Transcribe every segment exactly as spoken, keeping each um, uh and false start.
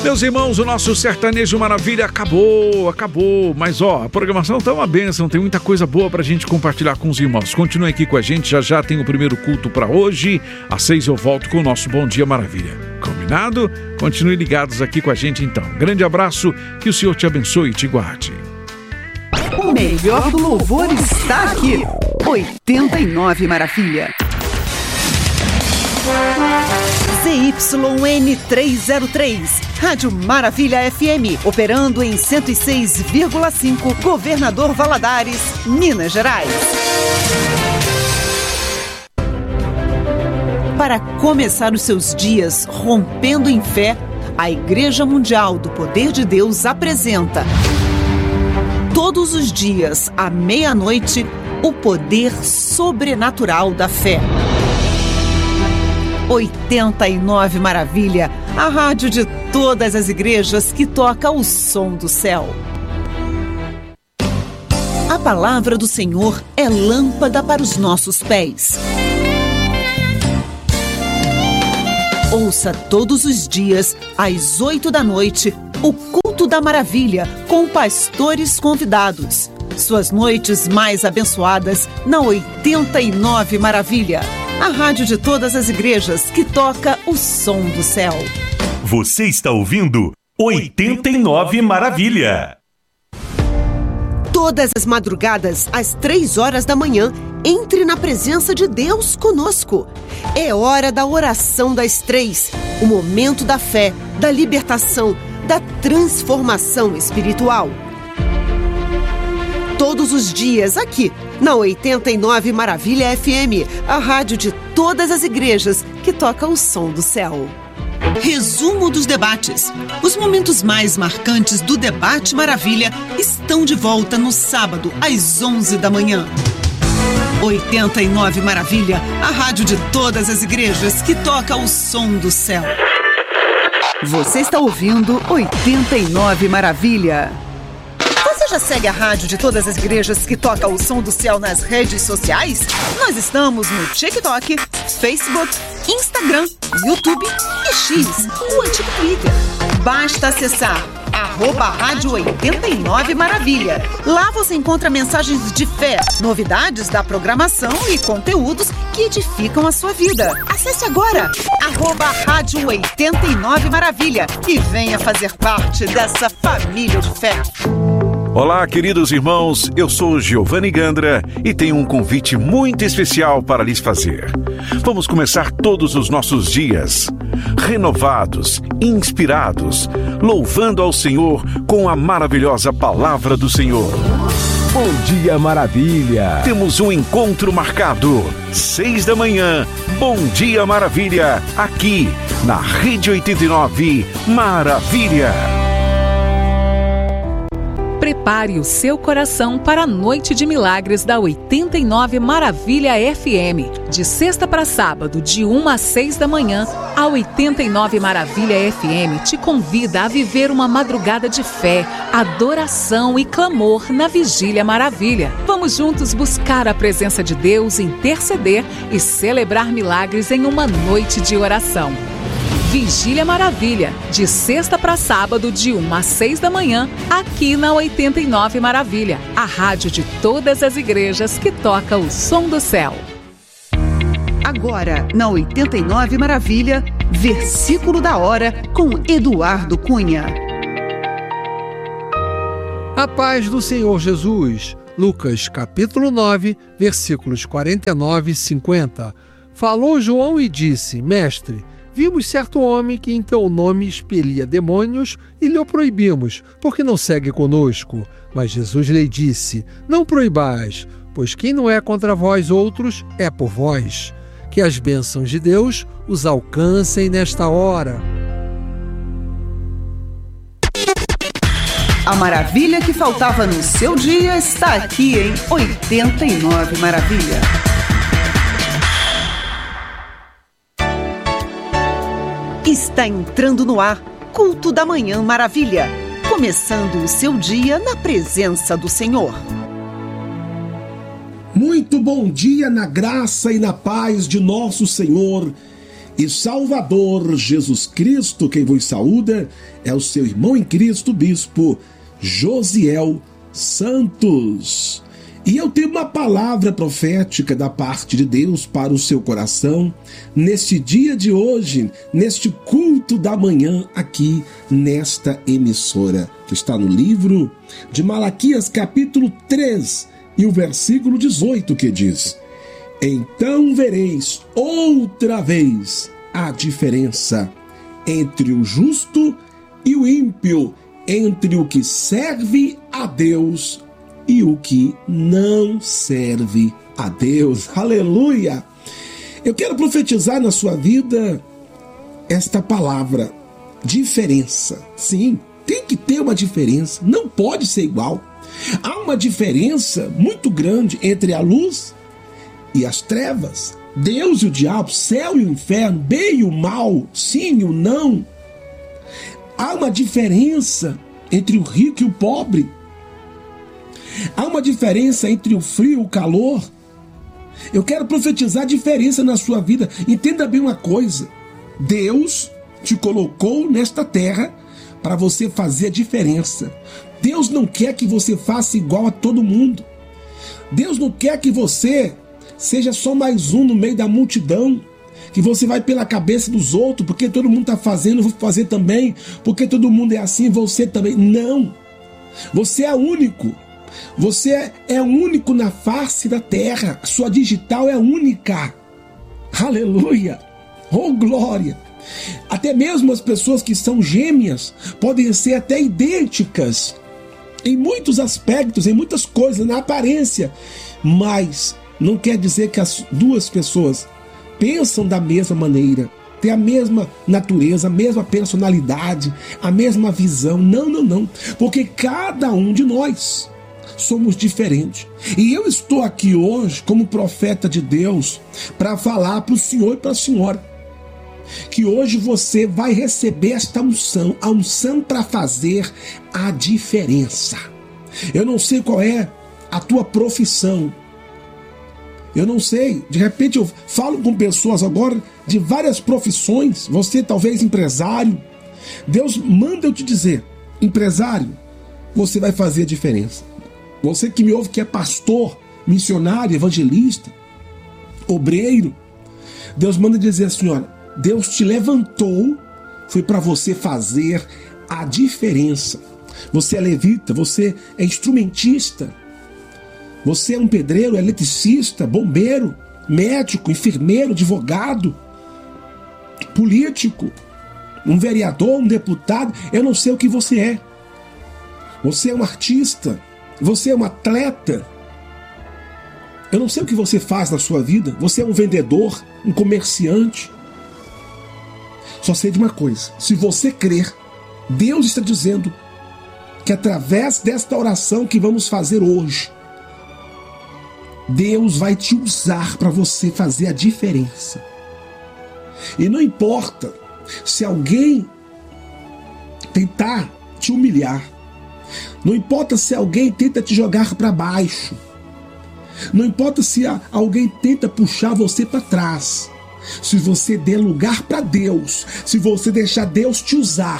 Meus irmãos, o nosso Sertanejo Maravilha acabou, acabou. Mas ó, a programação tá uma bênção, tem muita coisa boa pra gente compartilhar com os irmãos. Continue aqui com a gente, já já tem o primeiro culto pra hoje. Às seis eu volto com o nosso Bom Dia Maravilha. Combinado? Continue ligados aqui com a gente então. Grande abraço, que o Senhor te abençoe e te guarde. O melhor do louvor está aqui. oitenta e nove Maravilha. Z Y N trezentos e três, Rádio Maravilha F M, operando em cento e seis vírgula cinco, Governador Valadares, Minas Gerais. Para começar os seus dias rompendo em fé, a Igreja Mundial do Poder de Deus apresenta, todos os dias, à meia-noite, o poder sobrenatural da fé. oitenta e nove Maravilha, a rádio de todas as igrejas que toca o som do céu. A palavra do Senhor é lâmpada para os nossos pés. Ouça todos os dias, às oito da noite, o Culto da Maravilha, com pastores convidados. Suas noites mais abençoadas na oitenta e nove Maravilha. A rádio de todas as igrejas que toca o som do céu. Você está ouvindo oitenta e nove Maravilha. Todas as madrugadas, às três horas da manhã, entre na presença de Deus conosco. É hora da oração das três, o momento da fé, da libertação, da transformação espiritual. Todos os dias aqui, na oitenta e nove Maravilha F M, a rádio de todas as igrejas que toca o som do céu. Resumo dos debates. Os momentos mais marcantes do Debate Maravilha estão de volta no sábado, às onze da manhã. oitenta e nove Maravilha, a rádio de todas as igrejas que toca o som do céu. Você está ouvindo oitenta e nove Maravilha. Você já segue a rádio de todas as igrejas que toca o som do céu nas redes sociais? Nós estamos no TikTok, Facebook, Instagram, YouTube e X, o antigo Twitter. Basta acessar arroba rádio oitenta e nove Maravilha. Lá você encontra mensagens de fé, novidades da programação e conteúdos que edificam a sua vida. Acesse agora arroba rádio oitenta e nove Maravilha e venha fazer parte dessa família de fé. Olá, queridos irmãos, eu sou Giovanni Gandra e tenho um convite muito especial para lhes fazer. Vamos começar todos os nossos dias renovados, inspirados, louvando ao Senhor com a maravilhosa palavra do Senhor. Bom Dia Maravilha! Temos um encontro marcado, seis da manhã, Bom Dia Maravilha, aqui na Rede oitenta e nove Maravilha. Prepare o seu coração para a Noite de Milagres da oitenta e nove Maravilha F M. De sexta para sábado, de uma às seis da manhã, a oitenta e nove Maravilha F M te convida a viver uma madrugada de fé, adoração e clamor na Vigília Maravilha. Vamos juntos buscar a presença de Deus, interceder e celebrar milagres em uma noite de oração. Vigília Maravilha, de sexta para sábado, de uma às seis da manhã, aqui na oitenta e nove Maravilha, a rádio de todas as igrejas que toca o som do céu. Agora, na oitenta e nove Maravilha, versículo da hora, com Eduardo Cunha. A paz do Senhor Jesus. Lucas, capítulo nove, versículos quarenta e nove e cinquenta. Falou João e disse: Mestre, vimos certo homem que em teu nome expelia demônios e lhe o proibimos, porque não segue conosco. Mas Jesus lhe disse: Não proibais, pois quem não é contra vós outros, é por vós. Que as bênçãos de Deus os alcancem nesta hora. A maravilha que faltava no seu dia está aqui em oitenta e nove Maravilha. Está entrando no ar, Culto da Manhã Maravilha, começando o seu dia na presença do Senhor. Muito bom dia na graça e na paz de nosso Senhor e Salvador Jesus Cristo. Quem vos saúda é o seu irmão em Cristo, Bispo Josiel Santos. E eu tenho uma palavra profética da parte de Deus para o seu coração neste dia de hoje, neste culto da manhã aqui nesta emissora, que está no livro de Malaquias capítulo três e o versículo dezoito, que diz: então vereis outra vez a diferença entre o justo e o ímpio, entre o que serve a Deus e o que não serve a Deus. Aleluia! Eu quero profetizar na sua vida esta palavra: diferença. Sim, tem que ter uma diferença, não pode ser igual. Há uma diferença muito grande entre a luz e as trevas, Deus e o diabo, céu e o inferno, bem e o mal, sim e o não. Há uma diferença entre o rico e o pobre. Há uma diferença entre o frio e o calor. Eu quero profetizar a diferença na sua vida. Entenda bem uma coisa: Deus te colocou nesta terra para você fazer a diferença. Deus não quer que você faça igual a todo mundo. Deus não quer que você seja só mais um no meio da multidão, que você vai pela cabeça dos outros, porque todo mundo está fazendo, eu vou fazer também, porque todo mundo é assim, você também. Não! Você é único. Você é único na face da terra. Sua digital é única. Aleluia! Oh, glória! Até mesmo as pessoas que são gêmeas podem ser até idênticas em muitos aspectos, em muitas coisas, na aparência, mas não quer dizer que as duas pessoas pensam da mesma maneira, têm a mesma natureza, a mesma personalidade, a mesma visão. Não, não, não. Porque cada um de nós somos diferentes. E eu estou aqui hoje como profeta de Deus para falar para o senhor e para a senhora que hoje você vai receber esta unção, a unção para fazer a diferença. Eu não sei qual é a tua profissão. Eu não sei, de repente eu falo com pessoas agora de várias profissões. Você talvez empresário. Deus manda eu te dizer: empresário, você vai fazer a diferença. Você que me ouve, que é pastor, missionário, evangelista, obreiro, Deus manda dizer assim: olha, Deus te levantou, foi para você fazer a diferença. Você é levita, você é instrumentista, você é um pedreiro, eletricista, bombeiro, médico, enfermeiro, advogado, político, um vereador, um deputado. Eu não sei o que você é. Você é um artista, você é um atleta. Eu não sei o que você faz na sua vida. Você é um vendedor, um comerciante. Só sei de uma coisa: se você crer, Deus está dizendo que através desta oração que vamos fazer hoje, Deus vai te usar para você fazer a diferença. E não importa se alguém tentar te humilhar, não importa se alguém tenta te jogar para baixo, não importa se alguém tenta puxar você para trás. Se você der lugar para Deus, se você deixar Deus te usar,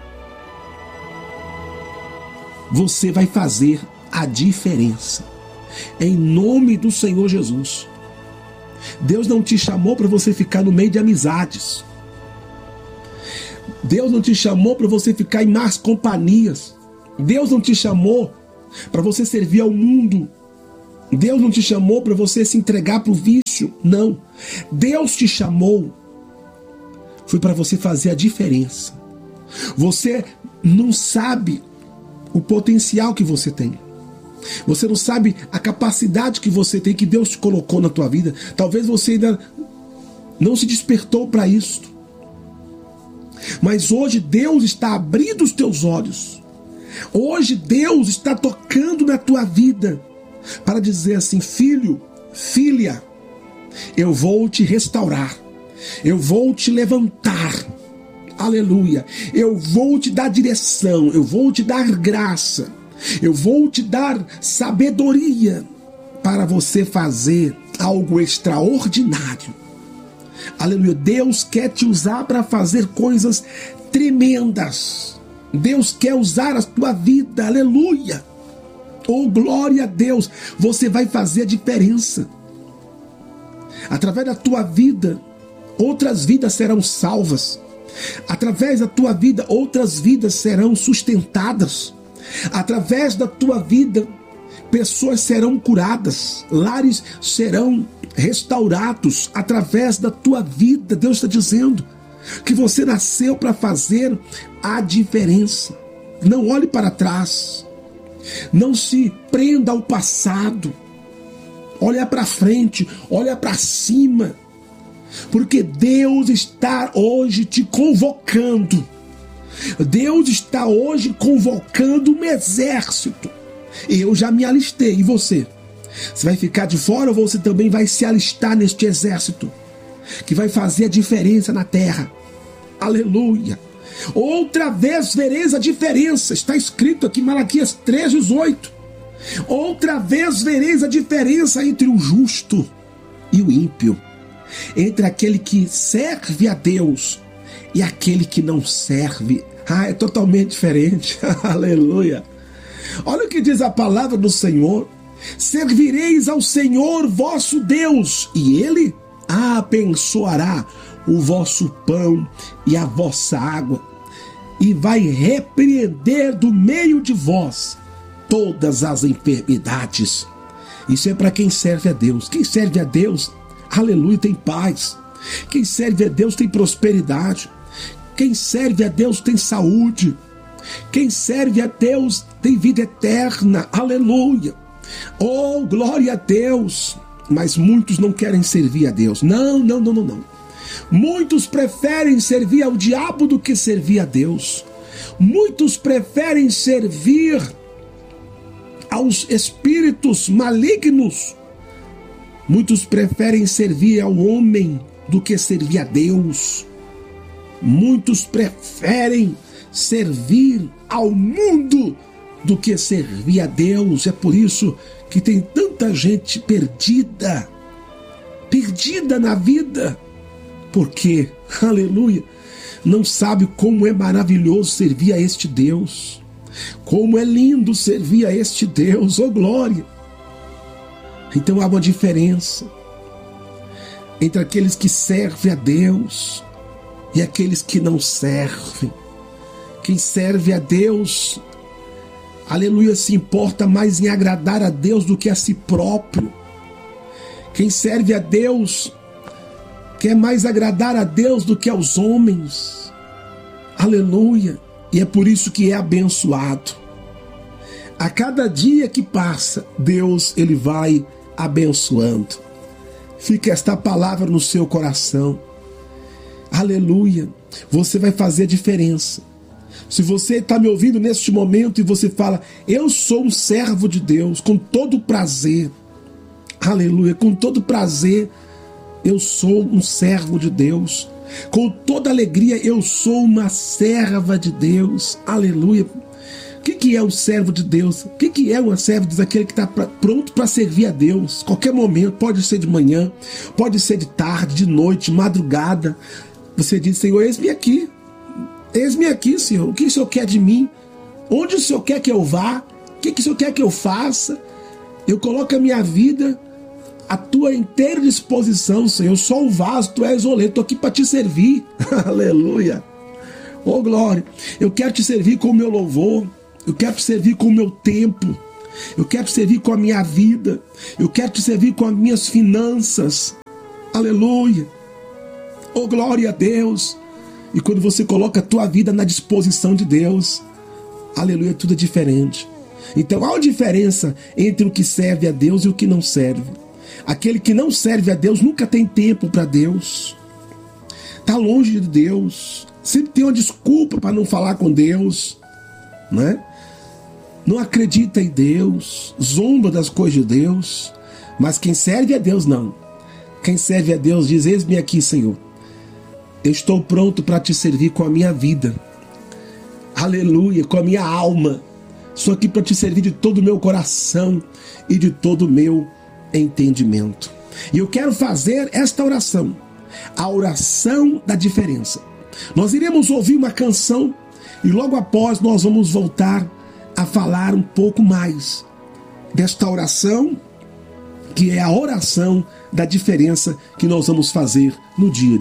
você vai fazer a diferença. Em nome do Senhor Jesus. Deus não te chamou para você ficar no meio de amizades. Deus não te chamou para você ficar em más companhias. Deus não te chamou para você servir ao mundo. Deus não te chamou para você se entregar para o vício. Não. Deus te chamou foi para você fazer a diferença. Você não sabe o potencial que você tem. Você não sabe a capacidade que você tem, que Deus te colocou na tua vida. Talvez você ainda não se despertou para isso. Mas hoje Deus está abrindo os teus olhos. Hoje Deus está tocando na tua vida para dizer assim: filho, filha, eu vou te restaurar, eu vou te levantar, aleluia, eu vou te dar direção, eu vou te dar graça, eu vou te dar sabedoria para você fazer algo extraordinário. Aleluia. Deus quer te usar para fazer coisas tremendas. Deus quer usar a tua vida. Aleluia. Oh, glória a Deus. Você vai fazer a diferença. Através da tua vida, outras vidas serão salvas. Através da tua vida, outras vidas serão sustentadas. Através da tua vida, pessoas serão curadas, lares serão restaurados. Através da tua vida, Deus está dizendo que você nasceu para fazer a diferença. Não olhe para trás, não se prenda ao passado, olha para frente, olha para cima, porque Deus está hoje te convocando. Deus está hoje convocando um exército. Eu já me alistei. E você? Você vai ficar de fora ou você também vai se alistar neste exército que vai fazer a diferença na terra? Aleluia. Outra vez vereis a diferença. Está escrito aqui em Malaquias três, dezoito. Outra vez vereis a diferença entre o justo e o ímpio, entre aquele que serve a Deus e aquele que não serve. Ah, é totalmente diferente. Aleluia. Olha o que diz a palavra do Senhor. Servireis ao Senhor vosso Deus, e Ele abençoará o vosso pão e a vossa água, e vai repreender do meio de vós todas as enfermidades. Isso é para quem serve a Deus. Quem serve a Deus, aleluia, tem paz. Quem serve a Deus tem prosperidade. Quem serve a Deus tem saúde. Quem serve a Deus tem vida eterna. Aleluia. Oh, glória a Deus. Mas muitos não querem servir a Deus. Não, não, não, não, não. Muitos preferem servir ao diabo do que servir a Deus. Muitos preferem servir aos espíritos malignos. Muitos preferem servir ao homem do que servir a Deus. Muitos preferem servir ao mundo do que servir a Deus. É por isso que tem tanta gente perdida, perdida na vida, porque, aleluia, não sabe como é maravilhoso servir a este Deus, como é lindo servir a este Deus, oh glória. Então há uma diferença entre aqueles que servem a Deus e aqueles que não servem. Quem serve a Deus, aleluia, se importa mais em agradar a Deus do que a si próprio. Quem serve a Deus quer mais agradar a Deus do que aos homens. Aleluia. E é por isso que é abençoado. A cada dia que passa, Deus, ele vai abençoando. Fica esta palavra no seu coração. Aleluia. Você vai fazer a diferença. Se você está me ouvindo neste momento e você fala, eu sou um servo de Deus, com todo prazer. Aleluia. Com todo prazer, eu sou um servo de Deus. Com toda alegria, eu sou uma serva de Deus. Aleluia. O que, que é um servo de Deus? O que, que é uma serva de Deus? Aquele que está pronto para servir a Deus. Qualquer momento, pode ser de manhã, pode ser de tarde, de noite, de madrugada. Você diz, Senhor, eis-me aqui. Eis-me aqui, Senhor. O que o Senhor quer de mim? Onde o Senhor quer que eu vá? O que, que o Senhor quer que eu faça? Eu coloco a minha vida à tua inteira disposição, Senhor. Eu sou o vaso, tu és o oleiro. Estou aqui para te servir. Aleluia. Oh, glória. Eu quero te servir com o meu louvor. Eu quero te servir com o meu tempo. Eu quero te servir com a minha vida. Eu quero te servir com as minhas finanças. Aleluia. Oh, glória a Deus. E quando você coloca a tua vida na disposição de Deus, aleluia, tudo é diferente. Então há uma diferença entre o que serve a Deus e o que não serve. Aquele que não serve a Deus nunca tem tempo para Deus. Está longe de Deus. Sempre tem uma desculpa para não falar com Deus, né? Não acredita em Deus, zomba das coisas de Deus. Mas quem serve a Deus, não. Quem serve a Deus diz, eis-me aqui, Senhor. Eu estou pronto para te servir com a minha vida. Aleluia, com a minha alma. Estou aqui para te servir de todo o meu coração e de todo o meu entendimento. E eu quero fazer esta oração a oração da diferença. Nós iremos ouvir uma canção e logo após nós vamos voltar a falar um pouco mais desta oração, que é a oração da diferença que nós vamos fazer no dia de